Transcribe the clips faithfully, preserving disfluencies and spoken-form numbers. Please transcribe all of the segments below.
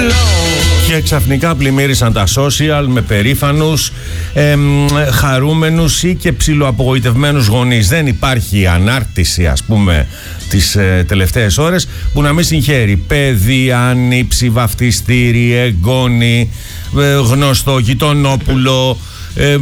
Και ξαφνικά πλημμύρισαν τα social με περήφανους, ε, χαρούμενους ή και ψιλοαπογοητευμένους γονείς. Δεν υπάρχει ανάρτηση, ας πούμε, τις ε, τελευταίες ώρες που να μην συγχαίρει παιδί, άνιψη, βαφτιστήρι, εγγόνι, ε, γνωστό, γειτονόπουλο, ε,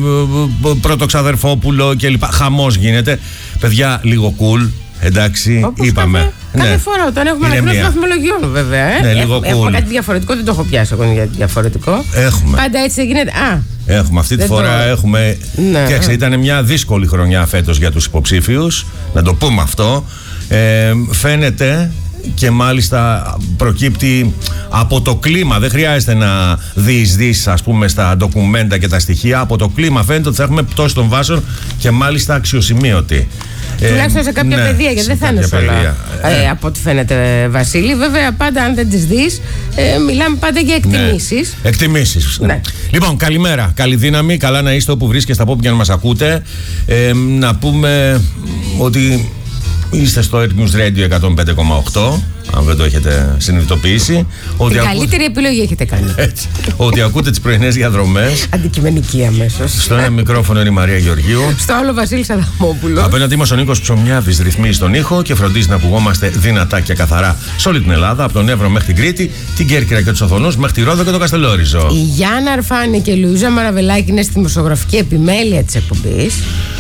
πρωτοξαδερφόπουλο κλπ. Χαμός γίνεται. Παιδιά, λίγο cool. Εντάξει, όπως είπαμε. Κάθε, ναι. κάθε φορά όταν έχουμε ανακοινώσει βαθμολογιών, βέβαια. Ε. Ναι, λίγο Έχουμε cool. κάτι διαφορετικό, δεν το έχω πιάσει εγώ για διαφορετικό. Έχουμε. Πάντα έτσι δεν γίνεται. Α, Έχουμε αυτή τη φορά. Το... Έχουμε. Ναι. Κοίταξε, ήταν μια δύσκολη χρονιά φέτος για τους υποψήφιους. Να το πούμε αυτό. Ε, φαίνεται και μάλιστα προκύπτει από το κλίμα. Δεν χρειάζεται να διεισδύσεις, ας πούμε, στα ντοκουμέντα και τα στοιχεία. Από το κλίμα φαίνεται ότι θα έχουμε πτώση των βάσεων και μάλιστα αξιοσημείωτη. Τουλάχιστον σε κάποια ναι, παιδεία, γιατί δεν θα είναι σε όλα. Ε, από ό,τι φαίνεται, Βασίλη. Βέβαια, πάντα αν δεν τις δεις, ε, μιλάμε πάντα για εκτιμήσεις. Ναι. Εκτιμήσεις. Ναι. Λοιπόν, καλημέρα. Καλή δύναμη. Καλά να είστε όπου βρίσκεστε, από όπου και να μας ακούτε. Ε, να πούμε ότι είστε στο Earth News Radio εκατόν πέντε κόμμα οκτώ, αν δεν το έχετε συνειδητοποιήσει. Την καλύτερη ακού... επιλογή έχετε κάνει. Έτσι, ότι ακούτε τις πρωινές διαδρομές. Αντικειμενική αμέσως. Στο ένα μικρόφωνο είναι η Μαρία Γεωργίου. Στο άλλο Βασίλης Αδαμόπουλος. Απέναντί μας ο Νίκος Ψωμιάδης ρυθμίζει τον ήχο και φροντίζει να ακουγόμαστε δυνατά και καθαρά σε όλη την Ελλάδα, από τον Εύρο μέχρι την Κρήτη, την Κέρκυρα και τους Οθονούς, μέχρι τη Ρόδο και το Καστελόριζο. Η Γιάννα Αρφάνη και η Λουίζα Μαραβελάκη είναι στη δημοσιογραφική επιμέλεια της εκπομπής.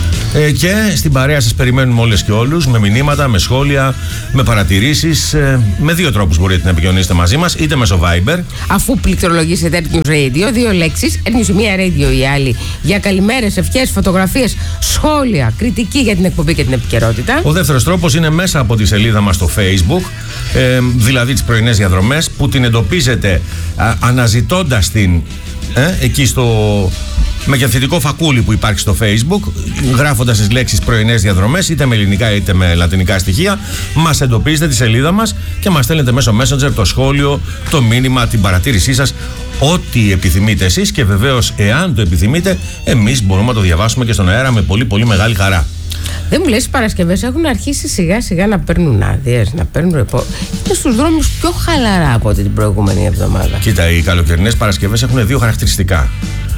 Ε, και στην παρέα σας περιμένουμε όλες και όλους με μηνύματα, με σχόλια, με παρατηρήσεις. Ε, με δύο τρόπους μπορείτε να επικοινωνήσετε μαζί μας, είτε μέσω Viber. Αφού πληκτρολογήσετε Earth News Radio, δύο λέξεις, Earth News η μία, Radio η άλλη, για καλημέρες, ευχές, φωτογραφίες, σχόλια, κριτική για την εκπομπή και την επικαιρότητα. Ο δεύτερος τρόπος είναι μέσα από τη σελίδα μας στο Facebook, ε, δηλαδή τις πρωινές διαδρομές, που την εντοπίζετε α, αναζητώντας την ε, εκεί στο μεγεθυντικό φακούλι που υπάρχει στο Facebook, γράφοντας τις λέξεις πρωινές διαδρομές, είτε με ελληνικά είτε με λατινικά στοιχεία, μας εντοπίζετε τη σελίδα μας και μας στέλνετε μέσω Messenger το σχόλιο, το μήνυμα, την παρατήρησή σας, ό,τι επιθυμείτε εσείς, και βεβαίως εάν το επιθυμείτε, εμείς μπορούμε να το διαβάσουμε και στον αέρα με πολύ πολύ μεγάλη χαρά. Δεν μου λες, οι Παρασκευές έχουν αρχίσει σιγά σιγά να παίρνουν άδειες, να παίρνουν ρεπό. Είναι στους δρόμους πιο χαλαρά από την προηγούμενη εβδομάδα. Κοίτα, οι καλοκαιρινές Παρασκευές έχουν δύο χαρακτηριστικά.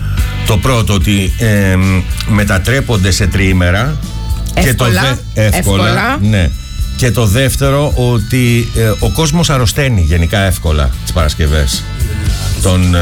Το πρώτο, ότι ε, μετατρέπονται σε τριήμερα. Εύκολα, και το δε, εύκολα, εύκολα. Ναι. Και το δεύτερο, ότι ε, ο κόσμος αρρωσταίνει γενικά εύκολα τις Παρασκευές. Τον,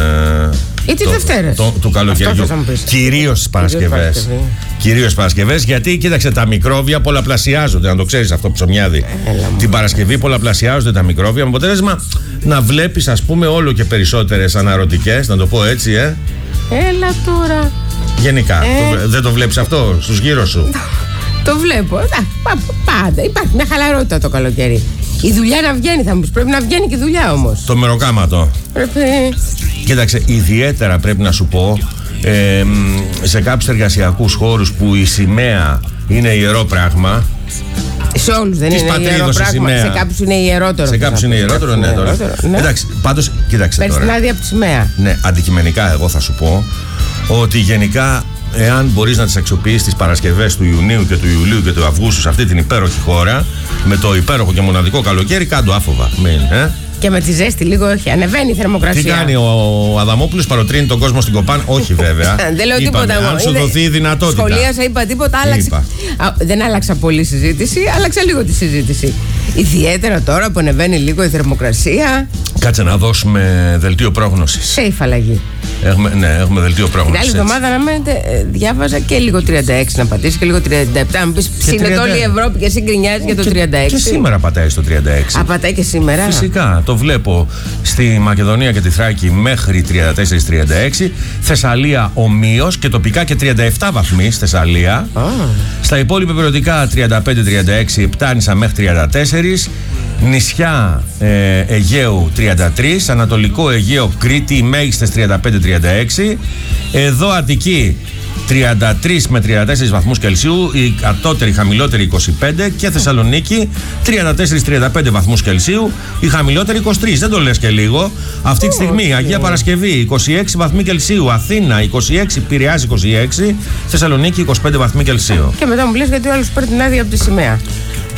ε, ή τις Δευτέρες του καλοκαιριού. Κυρίως τις Παρασκευές. Κυρίως τις Παρασκευές, γιατί κοίταξε, τα μικρόβια πολλαπλασιάζονται. Να το ξέρεις αυτό, Ψωμιάδη. Την Παρασκευή πολλαπλασιάζονται τα μικρόβια. Με αποτέλεσμα να βλέπεις, ας πούμε, όλο και περισσότερες αναρωτικές, να το πω έτσι, ε. Έλα τώρα. Γενικά. Ε. Το, δεν το βλέπεις αυτό στους γύρω σου? Το βλέπω. Πάντα. Υπάρχει μια χαλαρότητα το καλοκαίρι. Η δουλειά να βγαίνει, θα μου πεις. Πρέπει να βγαίνει και η δουλειά όμως. Το μεροκάματο. Πρέπει. Κοίταξε, ιδιαίτερα πρέπει να σου πω, ε, σε κάποιους εργασιακούς χώρους που η σημαία είναι ιερό πράγμα. Σε όλους δεν είναι ιερό πράγμα. Σε κάποιους είναι ιερότερο. Σε κάποιους είναι ιερότερο, ναι, τώρα. Ναι. Εντάξει, πάντως, κοίταξε τώρα. Παίρνεις την άδεια από τη σημαία. Ναι, αντικειμενικά εγώ θα σου πω ότι γενικά, εάν μπορείς να τις αξιοποιήσεις τις Παρασκευές του Ιουνίου και του Ιουλίου και του Αυγούστου σε αυτή την υπέροχη χώρα, με το υπέροχο και μοναδικό καλοκαίρι, κάντο άφοβα. Μην, ε? Και με τη ζέστη λίγο, όχι, ανεβαίνει η θερμοκρασία. Τι κάνει ο Αδαμόπουλος, παροτρύνει τον κόσμο στην Κοπάν? Όχι βέβαια. Δεν λέω Είπαμε, τίποτα. Αν σου δοθεί η δυνατότητα. Σχολίασα, είπα τίποτα, άλλαξε. Είπα. Α, δεν άλλαξα πολύ συζήτηση, άλλαξα λίγο τη συζήτηση. Ιδιαίτερα τώρα που ανεβαίνει λίγο η θερμοκρασία. Κάτσε να δώσουμε δελτίο πρόγνωσης. Safe αλλαγή. Έχουμε, ναι, έχουμε δελτίο πρόγνωσης. Την άλλη εβδομάδα να μένετε, διάβαζα και λίγο τριάντα έξι να πατήσει και λίγο τριάντα επτά. Αν πεις ψήνεται όλη η Ευρώπη και συγκρινιάζει για το και, τριάντα έξι. Και σήμερα πατάει στο τριάντα έξι. Α, πατάει και σήμερα. Φυσικά. Το βλέπω στη Μακεδονία και τη Θράκη μέχρι τριάντα τέσσερα τριάντα έξι. Θεσσαλία ομοίως και τοπικά και τριάντα επτά βαθμοί στη Θεσσαλία. Oh. Στα υπόλοιπα περιοδικά τριάντα πέντε τριάντα έξι, Πτάνησα μέχρι τριάντα τέσσερα. Νησιά ε, Αιγαίου τριάντα τρία, Ανατολικό Αιγαίο Κρήτη μέγιστες τριάντα πέντε τριάντα έξι, εδώ Αττική τριάντα τρία με τριάντα τέσσερα βαθμούς Κελσίου, η κατώτερη χαμηλότερη είκοσι πέντε, και Θεσσαλονίκη τριάντα τέσσερα τριάντα πέντε βαθμούς Κελσίου, η χαμηλότερη είκοσι τρία. Δεν το λες και λίγο. Αυτή τη στιγμή Αγία Παρασκευή είκοσι έξι βαθμοί Κελσίου, Αθήνα είκοσι έξι, Πειραιάς είκοσι έξι, Θεσσαλονίκη είκοσι πέντε βαθμοί Κελσίου. Και μετά μου λες γιατί ο άλλος παίρνει την άδεια από τη σημαία.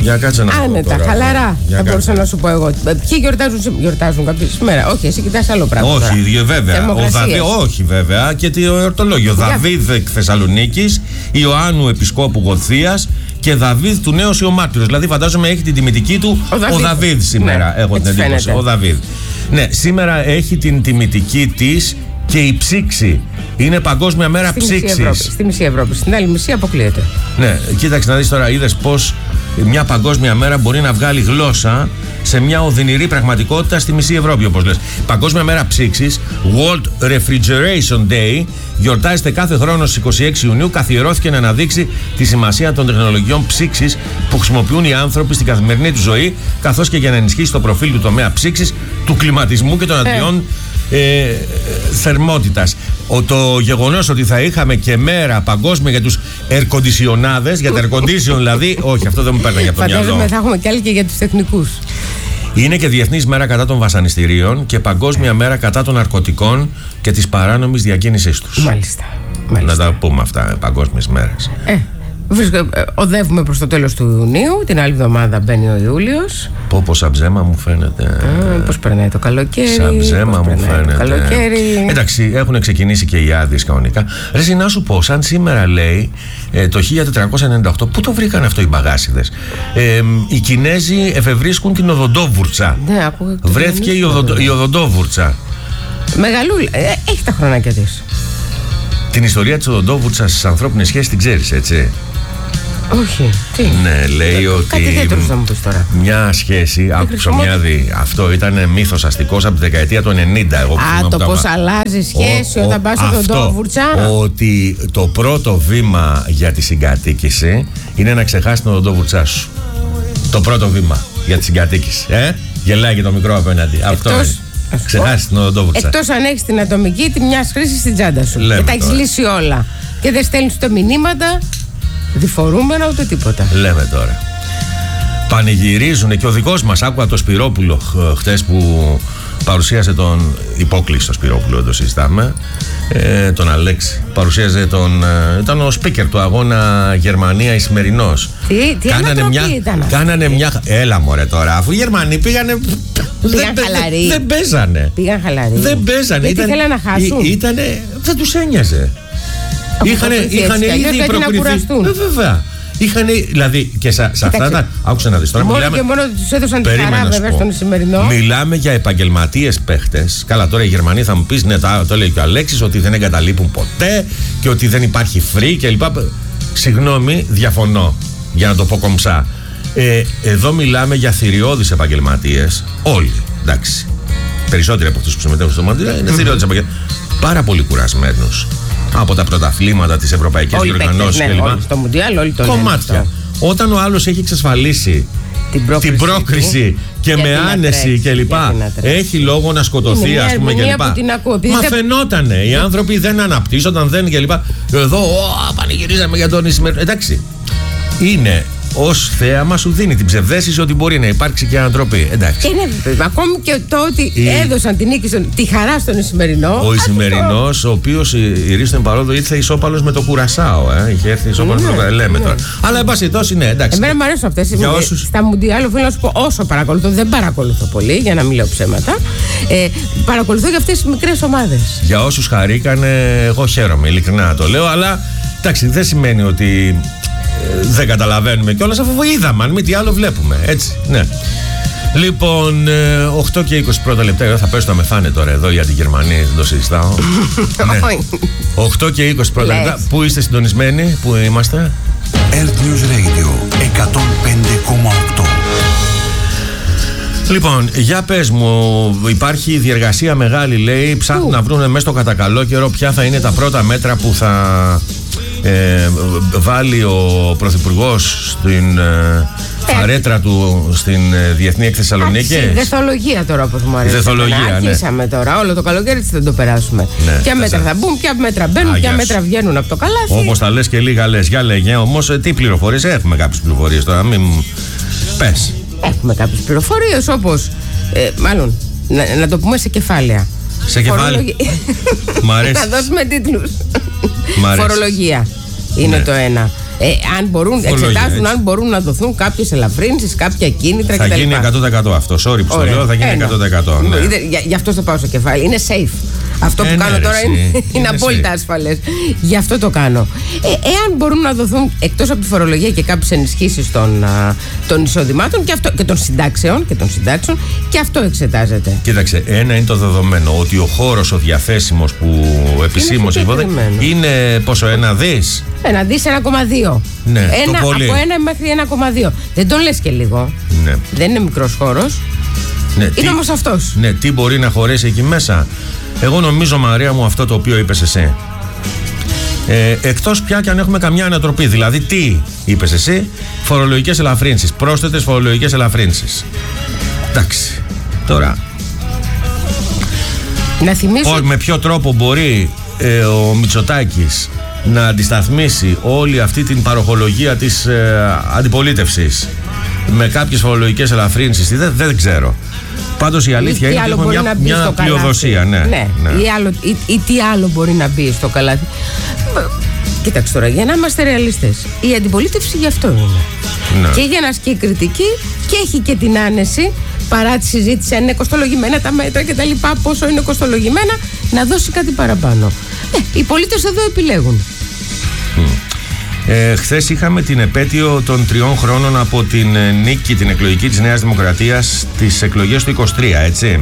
Για κάτσε να άνετα, τώρα, χαλαρά. για θα κάτσε. μπορούσα να σου πω εγώ. Ποιοι γιορτάζουν, γιορτάζουν κάποιοι σήμερα? Όχι, εσύ κοιτάς άλλο πράγμα. Όχι, τώρα. βέβαια. Ο Δαβί, όχι, βέβαια. Και το εορτολόγιο. Δαβίδ εκ Θεσσαλονίκης, Ιωάννου Επισκόπου Γοθίας και Δαβίδ του Νέος Ιωμάρτυρος. Δηλαδή, φαντάζομαι έχει την τιμητική του ο Δαβίδ, ο Δαβίδ σήμερα. Ναι, έχω την εντύπωση. Ο Δαβίδ. Ναι, σήμερα έχει την τιμητική της και η ψήξη. Είναι Παγκόσμια Μέρα στη Ψήξης. Μισή Ευρώπη, στη μισή Ευρώπη. Στην άλλη μισή αποκλείεται. Ναι, κοίταξε να δεις τώρα, είδες πως μια Παγκόσμια Μέρα μπορεί να βγάλει γλώσσα σε μια οδυνηρή πραγματικότητα στη μισή Ευρώπη, όπως λες. Παγκόσμια Μέρα Ψήξης, World Refrigeration Day, γιορτάζεται κάθε χρόνο στις είκοσι έξι Ιουνίου. Καθιερώθηκε να αναδείξει τη σημασία των τεχνολογιών ψήξης που χρησιμοποιούν οι άνθρωποι στην καθημερινή του ζωή, καθώς και για να ενισχύσει το προφίλ του τομέα ψήξης, του κλιματισμού και των αντιών ε, ε, θερμότητας. Ο, το γεγονός ότι θα είχαμε και μέρα παγκόσμια για τους ερκοντισιονάδες, για τα ερκοντίσιον δηλαδή, όχι, αυτό δεν μου παίρνει από το μυαλό. Φαντάζομαι θα έχουμε κι άλλη και για τους τεχνικούς. Είναι και Διεθνής Μέρα κατά των βασανιστήριων και Παγκόσμια Μέρα κατά των ναρκωτικών και της παράνομης διακίνησής τους. Μάλιστα. Μάλιστα. Να τα πούμε αυτά, παγκόσμιες μέρες. Ε, βρίσκω, οδεύουμε προς το τέλος του Ιουνίου, την άλλη εβδομάδα μπαίνει ο Ιούλιος. Πω πω σαν ψέμα μου φαίνεται. Α, πώς περνάει το καλοκαίρι. Σαν ψέμα μου φαίνεται. Το καλοκαίρι. Εντάξει, έχουν ξεκινήσει και οι άδειες κανονικά. Ρε, να σου πω, σαν σήμερα λέει ε, το χίλια τετρακόσια ενενήντα οκτώ, πού το βρήκαν αυτό οι μπαγάσιδες? Ε, οι Κινέζοι εφευρίσκουν την οδοντόβουρτσα. Ναι, άκουγα. Βρέθηκε η, οδοντο, η οδοντόβουρτσα. Μεγαλούλα, ε, έχει τα χρονάκια της. Την ιστορία της οδοντόβουρτσας στις ανθρώπινες σχέσεις την ξέρεις, έτσι? Όχι, τι? Ναι, λέει ότι κάτι ιδιαίτερο θα μου πεις τώρα. μια σχέση, άκουσα μια δι, αυτό ήταν μύθος αστικός από τη δεκαετία του ενενήντα. Εγώ Α, το πώς αλλάζει σχέση ο, όταν πας στον οδοντόβουρτσα. Ότι το πρώτο βήμα για τη συγκατοίκηση είναι να ξεχάσεις την οδοντόβουρτσά σου. Το πρώτο βήμα για τη συγκατοίκηση. Ε? Γελάει και το μικρό απέναντι. Αυτό είναι. Ξεχάσεις την οδοντόβουρτσα. Εκτός αν έχεις την ατομική τη μια χρήση στην τσάντα σου. Λέμε και τα έχεις τώρα. λύσει όλα. Και δεν στέλνεις το μηνύματα διφορούμενα ούτε τίποτα. Λέμε τώρα. Πανηγυρίζουν και ο δικός μας, άκουγα το Σπυρόπουλο χτες που παρουσίασε τον υπόκλειστο στο Σπυρόπουλο, δεν το συζητάμε, ε, τον Αλέξη. Παρουσίαζε τον. Ε, ήταν ο speaker του αγώνα Γερμανία-Ισημερινός. Τι, τι κάνανε μια, ήταν αυτή? κάνανε μια. Έλα μωρέ τώρα, αφού οι Γερμανοί πήγανε. Πήγαν δεν, χαλαροί. Δεν παίζανε. Πήγαν χαλαροί. Δεν παίζανε. Γιατί ήθελαν να χάσουν. Ήτανε, δεν τους ένοιαζε. Είχαν ήδη προκριθεί. Ε, βέβαια. Είχαν, δηλαδή, και σε, σε αυτά τα. Άκουσα να δεις τώρα. Μόνο μιλάμε, και μόνο ότι τους έδωσαν τη χαρά, βέβαια, στον Ισημερινό. Μιλάμε για επαγγελματίες παίχτες. Καλά, τώρα οι Γερμανοί θα μου πεις, ναι, το, το λέει και ο Αλέξης, ότι δεν εγκαταλείπουν ποτέ και ότι δεν υπάρχει free κλπ. Συγγνώμη, διαφωνώ, για να το πω κομψά. Ε, εδώ μιλάμε για θηριώδεις επαγγελματίες. Όλοι, εντάξει. Περισσότεροι από αυτούς που συμμετέχουν στο μοντέλο είναι θηριώδεις επαγγελματίες. Πάρα πολύ κουρασμένους από τα πρωταθλήματα, τις ευρωπαϊκές διοργανώσεις ναι, κλπ. Όλοι στο Μουντιάλ, όλοι το κομμάτια. Λένε. Όταν ο άλλος έχει εξασφαλίσει την πρόκριση, την πρόκριση και με άνεση κλπ. Έχει λόγο να σκοτωθεί, ας πούμε κλπ. Μα δεν... φαινότανε. Οι άνθρωποι δεν αναπτύσσονταν, δεν κλπ. Εδώ, ο, πανηγυρίζαμε για τον Ισημερινό. Εντάξει. Είναι. Ως θέαμα σου δίνει την ψευδαίσθηση ότι μπορεί να υπάρξει και ανατροπή. Εντάξει. Και είναι, ακόμη και το ότι η... έδωσαν την νίκη στον, τη χαρά στον Ισημερινό. Ο Ισημερινός, ο οποίος η Ρίστον Παρόδο ήρθε ισόπαλος με το Κουρασάο. Ε. Είχε έρθει ισόπαλος με το. Λέμε τώρα. Αλλά εν πάση περιπτώσει, ναι, εντάξει. Εμένα μου αρέσουν αυτές οι όσους... Στα Μουντιάλ, οφείλω να σου πω, όσο παρακολουθώ, δεν παρακολουθώ πολύ, για να μην λέω ψέματα. Ε, παρακολουθώ για αυτές τις μικρές ομάδες. Για όσους χαρήκανε, εγώ χαίρομαι, ειλικρινά το λέω, αλλά εντάξει, δεν σημαίνει ότι. Δεν καταλαβαίνουμε κιόλας, αφού είδαμε, αν μη τι άλλο βλέπουμε. Έτσι, ναι. Λοιπόν, οκτώ και είκοσι πρώτα λεπτά, θα πέσω να με φάνε τώρα εδώ για την Γερμανία, δεν το συζητάω. Ναι. οκτώ και είκοσι πρώτα λεπτά. Πού είστε συντονισμένοι, πού είμαστε? Earth News Radio εκατόν πέντε κόμμα οκτώ. Λοιπόν, για πες μου, υπάρχει διεργασία μεγάλη, λέει, ψάχνουν να βρουν μέσα στο κατακαλό καιρό ποια θα είναι τα πρώτα μέτρα που θα ε, βάλει ο Πρωθυπουργός στην ε, φαρέτρα του στην ε, Διεθνή Έκθεση Θεσσαλονίκη. Δεθολογία τώρα, όπως μου αρέσει. Δεθολογία, ναι. Αρχίσαμε τώρα, όλο το καλοκαίρι έτσι δεν το περάσουμε. Ναι, ποια μέτρα θα μπουν, ποια μέτρα μπαίνουν, ποια μέτρα βγαίνουν από το καλάθι. Όπως τα λες και λίγα λες. Για λέγε, όμως τι πληροφορίες, έχουμε κάποιες πληροφορίες τώρα, μην πες. Έχουμε κάποιες πληροφορίες, όπως, ε, μάλλον, να, να το πούμε σε κεφάλαια. Σε κεφάλαια. Μ' αρέσει. Θα δώσουμε τίτλους. Μ' αρέσει. Φορολογία είναι ναι. το ένα. Ε, αν μπορούν, εξετάζουν αν μπορούν να δοθούν κάποιες ελαφρύνσεις, κάποια κίνητρα κτλ. Θα γίνει εκατό τοις εκατό αυτό. Sorry που στο λέω, θα γίνει εκατό τοις εκατό. Ναι. Γι' αυτό το πάω στο κεφάλι. Είναι safe. Αυτό που ε, κάνω ναι, τώρα είναι, είναι, είναι απόλυτα ασφαλές. Γι' αυτό το κάνω. Ε, εάν μπορούν να δοθούν εκτός από τη φορολογία και κάποιες ενισχύσεις των, των εισοδημάτων και, αυτό, και των συντάξεων και των συντάξεων, και αυτό εξετάζεται. Κοίταξε, ένα είναι το δεδομένο ότι ο χώρος ο διαθέσιμος που επισήμως υπόθηκε είναι πόσο, ένα δις. Ένα δις, ένα κόμμα δύο. Ναι, ένα, το πολύ. Από ένα μέχρι ένα κόμμα δύο. Δεν τον λες και λίγο. Ναι. Δεν είναι μικρός χώρος. Ναι, είναι τι, όμως αυτός. Ναι, τι μπορεί να χωρέσει εκεί μέσα. Εγώ νομίζω, Μαρία μου, αυτό το οποίο είπες εσύ. Ε, εκτός πια και αν έχουμε καμιά ανατροπή. Δηλαδή, τι είπες εσύ, φορολογικές ελαφρύνσεις, πρόσθετες φορολογικές ελαφρύνσεις. Εντάξει. Τώρα. Να θυμίσω. Με ποιο τρόπο μπορεί ε, ο Μητσοτάκης να αντισταθμίσει όλη αυτή την παροχολογία της ε, αντιπολίτευσης με κάποιες φορολογικές ελαφρύνσεις, δεν, δεν ξέρω. Πάντως η αλήθεια είναι ότι έχουμε μια, μια πλειοδοσία. Ναι, ναι. ναι. Ή, άλλο, ή, ή τι άλλο μπορεί να μπει στο καλάθι. Κοίταξε τώρα, για να είμαστε ρεαλιστές, η αντιπολίτευση γι' αυτό είναι. Ναι. Και για να ασκεί κριτική και έχει και την άνεση, παρά τη συζήτηση αν είναι κοστολογημένα τα μέτρα και τα λοιπά, πόσο είναι κοστολογημένα, να δώσει κάτι παραπάνω. Ε, οι πολίτες εδώ επιλέγουν. Mm. Ε, χθες είχαμε την επέτειο των τριών χρόνων από την νίκη, την εκλογική της Νέας Δημοκρατίας στις εκλογές του είκοσι τρία, έτσι.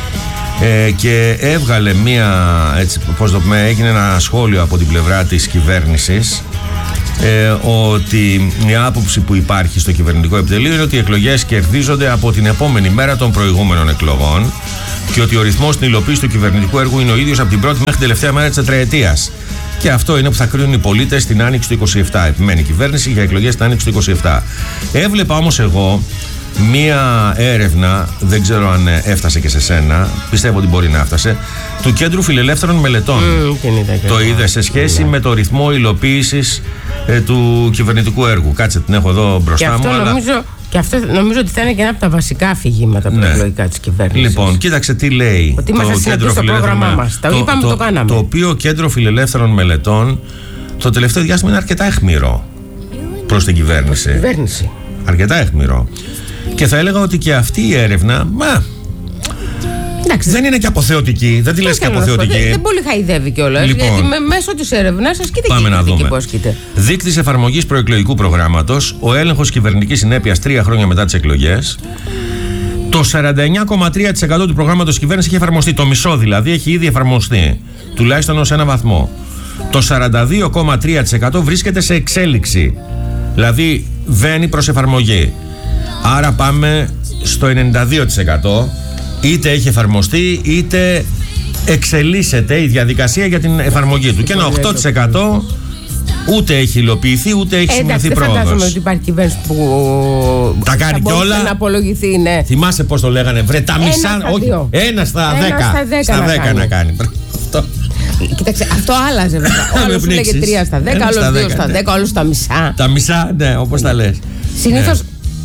Ε, και έβγαλε μία, έτσι, πώς το πούμε, έγινε ένα σχόλιο από την πλευρά της κυβέρνησης ε, ότι η άποψη που υπάρχει στο κυβερνητικό επιτελείο είναι ότι οι εκλογές κερδίζονται από την επόμενη μέρα των προηγούμενων εκλογών και ότι ο ρυθμός στην υλοποίηση του κυβερνητικού έργου είναι ο ίδιος από την πρώτη μέχρι την τελευταία μέρα της τετραετίας. Και αυτό είναι που θα κρίνουν οι πολίτες στην άνοιξη του είκοσι επτά. Επιμένει η κυβέρνηση για εκλογές στην άνοιξη του είκοσι επτά. Έβλεπα όμως εγώ μία έρευνα, δεν ξέρω αν έφτασε και σε σένα, πιστεύω ότι μπορεί να έφτασε, του Κέντρου Φιλελεύθερων Μελετών. Mm, το είδε σε σχέση yeah. με το ρυθμό υλοποίησης ε, του κυβερνητικού έργου. Κάτσε, την έχω εδώ μπροστά και μου. Αυτό νομίζω, αλλά... Και αυτό νομίζω ότι θα είναι και ένα από τα βασικά αφηγήματα προεκλογικά ναι. της κυβέρνησης. Λοιπόν, κοίταξε τι λέει. Ότι είμαστε συνεπείς στο πρόγραμμά μας. Το, το είπαμε, το, το κάναμε. Το οποίο Κέντρο Φιλελεύθερων Μελετών το τελευταίο διάστημα είναι αρκετά αιχμηρό προς την κυβέρνηση. Προς την κυβέρνηση. Αρκετά αιχμηρό. Και θα έλεγα ότι και αυτή η έρευνα, μα, εντάξει, δεν είναι και αποθεωτική. Δεν τη λες και αποθεωτική. Δεν, δεν πολύ χαϊδεύει κιόλας. Λοιπόν, γιατί με, μέσω της έρευνας ασκείται και η κριτική που ασκείται. Δείκτης εφαρμογής προεκλογικού προγράμματος, ο έλεγχος κυβερνητικής συνέπειας τρία χρόνια μετά τις εκλογές. Το σαράντα εννιά κόμμα τρία τοις εκατό του προγράμματος της κυβέρνησης έχει εφαρμοστεί. Το μισό δηλαδή έχει ήδη εφαρμοστεί. Τουλάχιστον ως ένα βαθμό. Το σαράντα δύο κόμμα τρία τοις εκατό βρίσκεται σε εξέλιξη. Δηλαδή βαίνει προς εφαρμογή. Άρα πάμε στο ενενήντα δύο τοις εκατό, είτε έχει εφαρμοστεί είτε εξελίσσεται η διαδικασία για την εφαρμογή του. Και ένα οκτώ τοις εκατό ούτε έχει υλοποιηθεί ούτε έχει σημειωθεί πρόοδος. Δεν φαντάζομαι ότι υπάρχει κυβέρνηση που τα κάνει κιόλα. Να απολογηθεί, ναι. Θυμάσαι πώς το λέγανε, βρε τα μισά, όχι, ένα στα δέκα. Στα δέκα να κάνει. Κοίταξε, αυτό άλλαζε βέβαια. Ο άλλος λέγε τρία στα δέκα, άλλος δύο στα δέκα, όλος στα μισά. Τα μισά, ναι, όπως τα λες. Συνήθως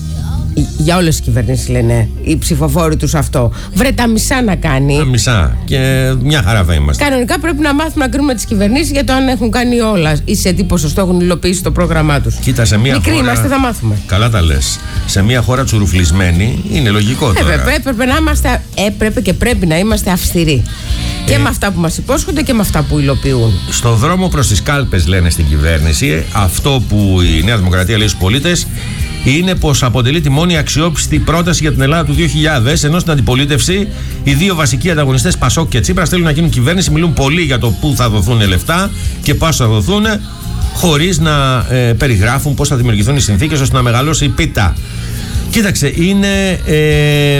για όλες τις κυβερνήσεις λένε οι ψηφοφόροι τους αυτό. Βρε τα μισά να κάνει. Τα μισά. Και μια χαρά θα είμαστε. Κανονικά πρέπει να μάθουμε να κρίνουμε τις κυβερνήσεις για το αν έχουν κάνει όλα ή σε τι ποσοστό έχουν υλοποιήσει το πρόγραμμά τους. Κοίτα, σε μια Μικροί χώρα... είμαστε, θα μάθουμε. Καλά τα λες. Σε μια χώρα τσουρουφλισμένη είναι λογικό τώρα. Έπρεπε, έπρεπε, να είμαστε, έπρεπε και πρέπει να είμαστε αυστηροί. Και ε... με αυτά που μας υπόσχονται και με αυτά που υλοποιούν. Στο δρόμο προς τις κάλπες, λένε στην κυβέρνηση, αυτό που η Νέα Δημοκρατία λέει στους πολίτες είναι πως αποτελεί τη μόνη αξιόπιστη πρόταση για την Ελλάδα του δύο χιλιάδες, ενώ στην αντιπολίτευση οι δύο βασικοί ανταγωνιστές Πασόκ και Τσίπρας θέλουν να γίνουν κυβέρνηση, μιλούν πολύ για το πού θα δοθούν λεφτά και πώς θα δοθούν, χωρίς να ε, περιγράφουν πώς θα δημιουργηθούν οι συνθήκες ώστε να μεγαλώσει η πίτα. Κοίταξε, είναι ε,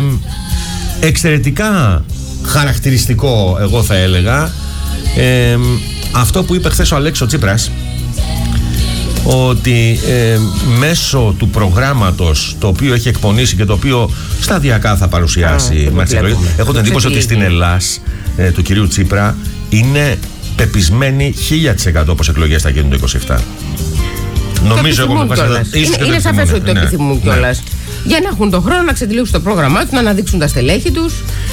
εξαιρετικά χαρακτηριστικό, εγώ θα έλεγα, ε, αυτό που είπε χθες ο Αλέξης Τσίπρας, ότι ε, μέσω του προγράμματος το οποίο έχει εκπονήσει και το οποίο σταδιακά θα παρουσιάσει με τις εκλογές, έχω την εντύπωση ότι στην Ελλάς ε, του κυρίου Τσίπρα είναι πεπισμένη χίλια τοις εκατό πως εκλογές θα γίνουν το είκοσι επτά. Νομίζω εγώ με βάση. Είναι, είναι σαφές ότι το επιθυμούν κιόλας. Για να έχουν τον χρόνο να ξετυλίξουν το πρόγραμμά του, να αναδείξουν τα στελέχη του.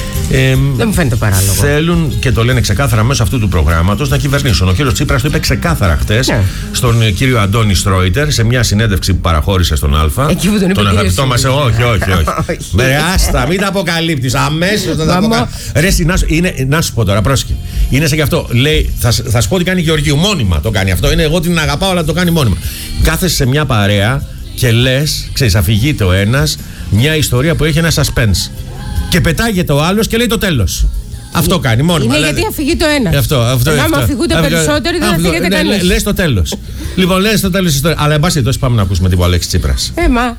Ε, δεν μου φαίνεται παράλογο. Θέλουν και το λένε ξεκάθαρα μέσω αυτού του προγράμματος να κυβερνήσουν. Ο κύριος Τσίπρας το είπε ξεκάθαρα χτες ναι. στον κύριο Αντώνη Στρόιτερ σε μια συνέντευξη που παραχώρησε στον Α. Εκεί που τον είπε. Τον αγαπητό μας, όχι, όχι, όχι. Με άστα, μην τα αποκαλύπτεις. Αμέσως να τα αποκαλύπτεις. Ρε, να, είναι, να σου πω τώρα, πρόσεχε. Είναι σε γι' αυτό. Λέει, θα, θα σου πω τι κάνει η Γεωργίου. Μόνιμα το κάνει αυτό. Είναι εγώ την αγαπάω, αλλά το κάνει μόνιμα. Κάθεσαι σε μια παρέα και λες, ξέρεις, αφηγείται ο ένας μια ιστορία που έχει ένα suspense. Και πετάγεται ο άλλος και λέει το τέλος. Αυτό κάνει μόνο. Είναι δηλαδή, γιατί αφηγεί το ένα. Αυτό, αυτό, Ενώ αυτό. άμα αφηγούνται περισσότεροι δεν αφηγείται ναι, κανείς. Λες το τέλος. Λοιπόν, λες το τέλος της ιστορίας. Αλλά εν πάση περιπτώσει πάμε να ακούσουμε τι είπε ο Αλέξης Τσίπρας. Ε, μα.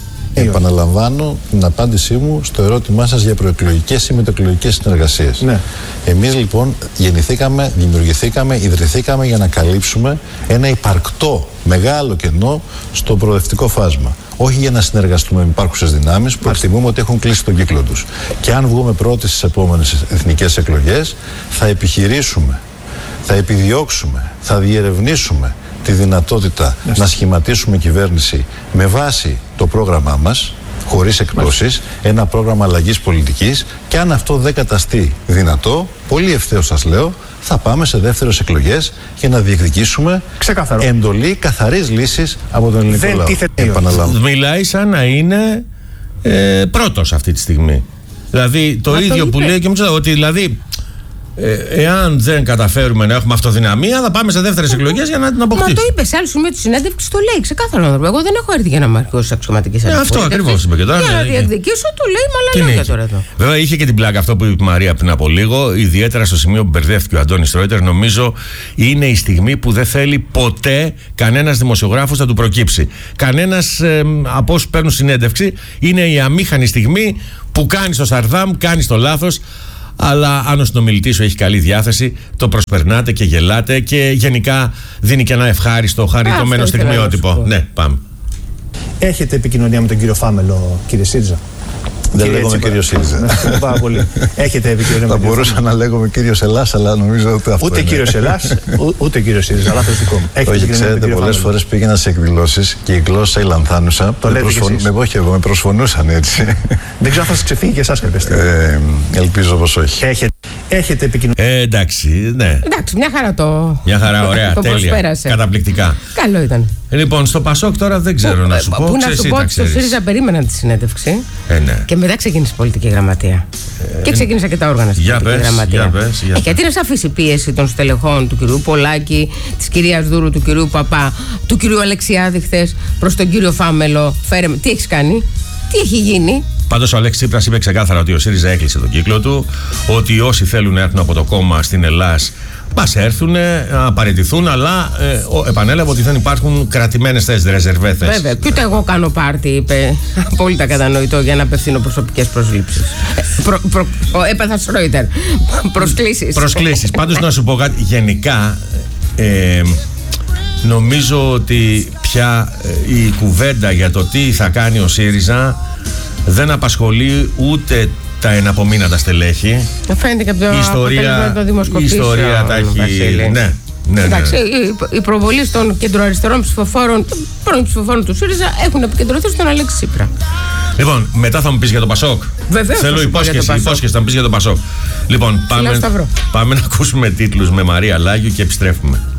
Επαναλαμβάνω την απάντησή μου στο ερώτημά σας για προεκλογικές ή μετεκλογικές συνεργασίες. Ναι. Εμείς λοιπόν γεννηθήκαμε, δημιουργηθήκαμε, ιδρυθήκαμε για να καλύψουμε ένα υπαρκτό μεγάλο κενό στο προοδευτικό φάσμα. Όχι για να συνεργαστούμε με υπάρχουσες δυνάμεις που εκτιμούμε ότι έχουν κλείσει τον κύκλο τους. Και αν βγούμε πρώτοι στις επόμενες εθνικές εκλογές, θα επιχειρήσουμε, θα επιδιώξουμε, θα διερευνήσουμε τη δυνατότητα yes. να σχηματίσουμε κυβέρνηση με βάση το πρόγραμμά μας, χωρίς εκπτώσεις, yes. ένα πρόγραμμα αλλαγής πολιτικής, και αν αυτό δεν καταστεί δυνατό, πολύ ευθέως σας λέω, θα πάμε σε δεύτερες εκλογές για να διεκδικήσουμε ξεκάθαρο εντολή καθαρής λύσης από τον ελληνικό λαό. Επαναλαμβάνω. Μιλάει σαν να είναι ε, πρώτος αυτή τη στιγμή. Δηλαδή το Μα ίδιο το που λέει και μου λέει ότι δηλαδή Ε, εάν δεν καταφέρουμε να έχουμε αυτοδυναμία, θα πάμε σε δεύτερες εκλογές για να την αποκτήσουμε. Μα το είπε σε άλλο σημείο τη συνέντευξη, το λέει ξεκάθαρα. Εγώ δεν έχω έρθει για να μ' αρχίσει αξιωματική αντιπολίτευση. Ε, αυτό ακριβώς είπε και τώρα. Για να διεκδικήσω, το λέει με άλλα λόγια τώρα εδώ. Βέβαια, είχε και την πλάκα αυτό που είπε η Μαρία πριν από λίγο, ιδιαίτερα στο σημείο που μπερδεύτηκε ο Αντώνης Στρόιτερ. Νομίζω είναι η στιγμή που δεν θέλει ποτέ κανένας δημοσιογράφος να του προκύψει. Κανένας ε, από όσους παίρνουν συνέντευξη. Είναι η αμήχανη στιγμή που κάνει το Σαρδάμ, κάνει το λάθος. Αλλά αν ο συνομιλητής σου έχει καλή διάθεση, το προσπερνάτε και γελάτε και γενικά δίνει και ένα ευχάριστο, χαριτωμένο στιγμιότυπο. Ναι, πάμε. Έχετε επικοινωνία με τον κύριο Φάμελο, κύριε ΣΥΡΙΖΑ? Δεν λέγομαι κύριο ΣΥΡΙΖΑ. Πάρα πολύ. Έχετε επικοινωνία με τον Θα μπορούσα να λέγομαι κύριο Ελλάς, αλλά νομίζω ότι αυτό. Ούτε κύριο Ελλάς, ούτε κύριο ΣΥΡΙΖΑ. Λάθος δικό μου. Όχι, ξέρετε, πολλές φορές πήγαινα σε εκδηλώσεις και η γλώσσα η λανθάνουσα. Το λέτε προσφων... και όχι εγώ, με προσφωνούσαν έτσι. Δεν ξέρω αν θα σας ξεφύγει και εσάς κάποια στιγμή. Ε, ελπίζω πως όχι. Έχετε, έχετε επικοινωνία. Ε, εντάξει, ναι. Εντάξει, μια χαρά το. Μια χαρά, ωραία, το τέλεια. Προσπέρασε. Καταπληκτικά. Καλό ήταν. Λοιπόν, στο Πασόκ τώρα δεν ξέρω που, να σου πω. Πού να σου πω ότι στο ΣΥΡΙΖΑ περίμεναν τη συνέντευξη. Ε, ναι. Και μετά ξεκίνησε η πολιτική γραμματεία. Ε, και ξεκίνησα και τα όργανα στην πολιτική πες, γραμματεία. Για πες, για ε, γιατί είναι σαφής η πίεση των στελεχών του κυρίου Πολάκη, της κυρίας Δούρου, του κυρίου Παπά, του κυρίου Αλεξιάδη χθες προς τον κύριο Φάμελο. Φέρε, τι έχεις κάνει, τι έχει γίνει. Πάντως ο Αλέξης Τσίπρας είπε ξεκάθαρα ότι ο ΣΥΡΙΖΑ έκλεισε τον κύκλο του, ότι όσοι θέλουν να έρθουν από το κόμμα στην Ελλάς πας έρθουν, να παραιτηθούν, αλλά ε, ο, επανέλαβε ότι δεν υπάρχουν κρατημένες θέσεις, ρεζερβέ θέσεις. Βέβαια, και ούτε εγώ κάνω πάρτι, είπε. Απόλυτα κατανοητό για να απευθύνω προσωπικές προσλήψεις. Προ, προ, ο έπαθα Στρόιτερ. Προσκλήσεις. Προσκλήσεις. Πάντως να σου πω κάτι, γενικά ε, νομίζω ότι πια ε, η κουβέντα για το τι θα κάνει ο ΣΥΡΙΖΑ δεν απασχολεί ούτε τα εναπομείναντα στελέχη. Φαίνεται και από το αποτέλεσμα των δημοσκοπήσεων. Η ιστορία τα έχει. Ναι, ναι, ναι. Εντάξει, η, η προβολή των κεντροαριστερών ψηφοφόρων, των πρώην ψηφοφόρων του ΣΥΡΙΖΑ έχουν επικεντρωθεί στον Αλέξη Τσίπρα. Λοιπόν, μετά θα μου πεις για το Πασόκ. Βεβαίως. Θέλω υπόσχεση, υπόσχεση, θα μου πεις για το Πασόκ. Λοιπόν, πάμε, πάμε να ακούσουμε τίτλους με Μαρία Λάγιου και επιστρέφουμε.